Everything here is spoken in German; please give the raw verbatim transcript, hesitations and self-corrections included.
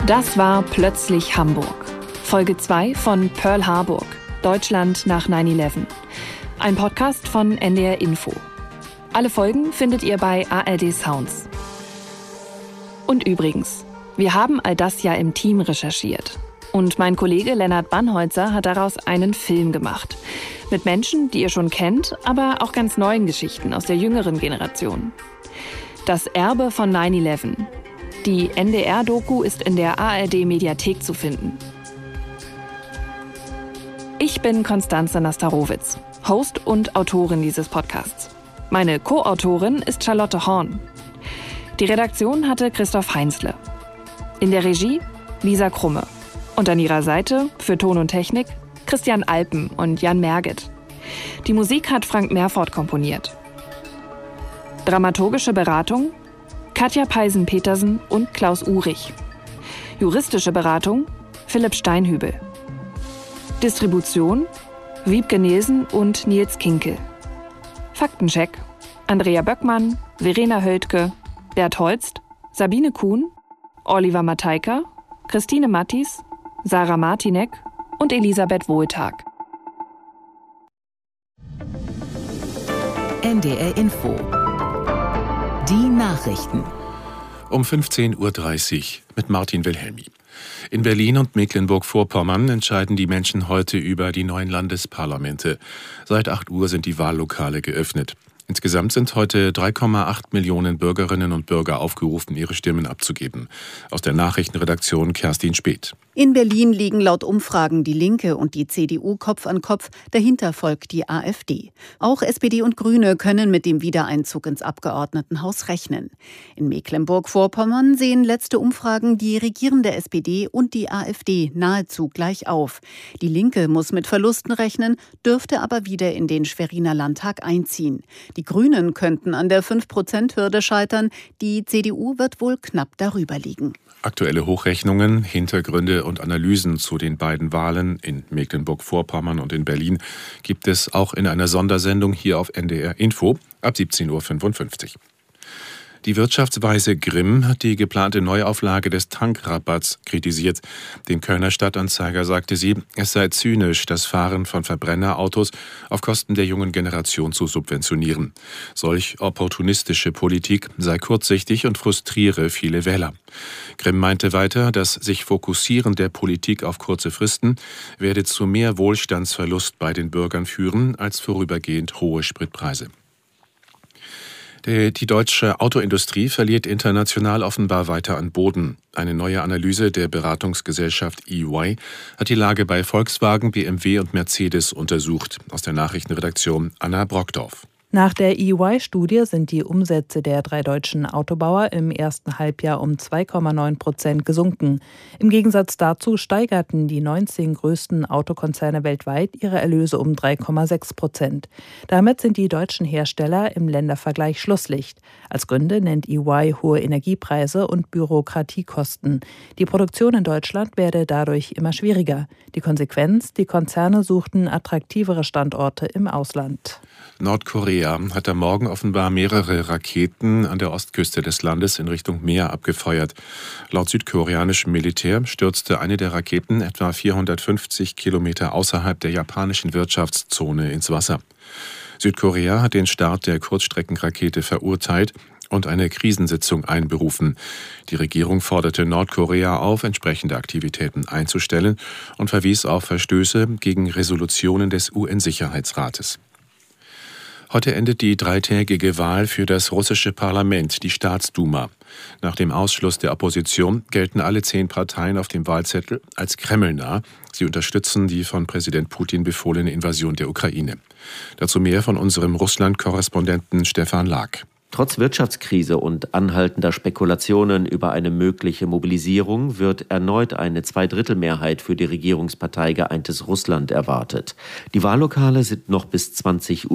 Das war Plötzlich Hamburg. Folge zwei von Pearl Harbor, Deutschland nach neun elf. Ein Podcast von N D R Info. Alle Folgen findet ihr bei A R D Sounds. Und übrigens, wir haben all das ja im Team recherchiert. Und mein Kollege Lennart Bannholzer hat daraus einen Film gemacht. Mit Menschen, die ihr schon kennt, aber auch ganz neuen Geschichten aus der jüngeren Generation. Das Erbe von neun elf. Die N D R-Doku ist in der A R D-Mediathek zu finden. Ich bin Konstanze Nastarowitz, Host und Autorin dieses Podcasts. Meine Co-Autorin ist Charlotte Horn. Die Redaktion hatte Christoph Heinzle. In der Regie Lisa Krumme. Und an ihrer Seite für Ton und Technik Christian Alpen und Jan Merget. Die Musik hat Frank Merford komponiert. Dramaturgische Beratung Katja Peisen-Petersen und Klaus Uhrig. Juristische Beratung Philipp Steinhübel. Distribution Wiebke Nielsen und Nils Kinkel. Faktencheck Andrea Böckmann, Verena Höldke, Bert Holst, Sabine Kuhn, Oliver Matejka, Christine Mattis, Sarah Martinek und Elisabeth Wohltag. N D R Info. Die Nachrichten. Um fünfzehn Uhr dreißig mit Martin Wilhelmi. In Berlin und Mecklenburg-Vorpommern entscheiden die Menschen heute über die neuen Landesparlamente. Seit acht Uhr sind die Wahllokale geöffnet. Insgesamt sind heute drei Komma acht Millionen Bürgerinnen und Bürger aufgerufen, ihre Stimmen abzugeben. Aus der Nachrichtenredaktion Kerstin Speth. In Berlin liegen laut Umfragen die Linke und die C D U Kopf an Kopf, dahinter folgt die AfD. Auch S P D und Grüne können mit dem Wiedereinzug ins Abgeordnetenhaus rechnen. In Mecklenburg-Vorpommern sehen letzte Umfragen die regierende S P D und die AfD nahezu gleich auf. Die Linke muss mit Verlusten rechnen, dürfte aber wieder in den Schweriner Landtag einziehen. Die Grünen könnten an der fünf Prozent Hürde scheitern, die C D U wird wohl knapp darüber liegen. Aktuelle Hochrechnungen, Hintergründe und Analysen zu den beiden Wahlen in Mecklenburg-Vorpommern und in Berlin gibt es auch in einer Sondersendung hier auf N D R Info ab siebzehn Uhr fünfundfünfzig. Die Wirtschaftsweise Grimm hat die geplante Neuauflage des Tankrabatts kritisiert. Dem Kölner Stadtanzeiger sagte sie, es sei zynisch, das Fahren von Verbrennerautos auf Kosten der jungen Generation zu subventionieren. Solch opportunistische Politik sei kurzsichtig und frustriere viele Wähler. Grimm meinte weiter, das sich Fokussieren der Politik auf kurze Fristen werde zu mehr Wohlstandsverlust bei den Bürgern führen als vorübergehend hohe Spritpreise. Die deutsche Autoindustrie verliert international offenbar weiter an Boden. Eine neue Analyse der Beratungsgesellschaft E Y hat die Lage bei Volkswagen, B M W und Mercedes untersucht. Aus der Nachrichtenredaktion Anna Brockdorf. Nach der E Y-Studie sind die Umsätze der drei deutschen Autobauer im ersten Halbjahr um zwei Komma neun Prozent gesunken. Im Gegensatz dazu steigerten die neunzehn größten Autokonzerne weltweit ihre Erlöse um drei Komma sechs Prozent. Damit sind die deutschen Hersteller im Ländervergleich Schlusslicht. Als Gründe nennt E Y hohe Energiepreise und Bürokratiekosten. Die Produktion in Deutschland werde dadurch immer schwieriger. Die Konsequenz: Die Konzerne suchten attraktivere Standorte im Ausland. Nordkorea hat am Morgen offenbar mehrere Raketen an der Ostküste des Landes in Richtung Meer abgefeuert. Laut südkoreanischem Militär stürzte eine der Raketen etwa vierhundertfünfzig Kilometer außerhalb der japanischen Wirtschaftszone ins Wasser. Südkorea hat den Start der Kurzstreckenrakete verurteilt und eine Krisensitzung einberufen. Die Regierung forderte Nordkorea auf, entsprechende Aktivitäten einzustellen und verwies auf Verstöße gegen Resolutionen des U N-Sicherheitsrates. Heute endet die dreitägige Wahl für das russische Parlament, die Staatsduma. Nach dem Ausschluss der Opposition gelten alle zehn Parteien auf dem Wahlzettel als kremlnah. Sie unterstützen die von Präsident Putin befohlene Invasion der Ukraine. Dazu mehr von unserem Russland-Korrespondenten Stefan Lag. Trotz Wirtschaftskrise und anhaltender Spekulationen über eine mögliche Mobilisierung wird erneut eine Zweidrittelmehrheit für die Regierungspartei Geeintes Russland erwartet. Die Wahllokale sind noch bis zwanzig Uhr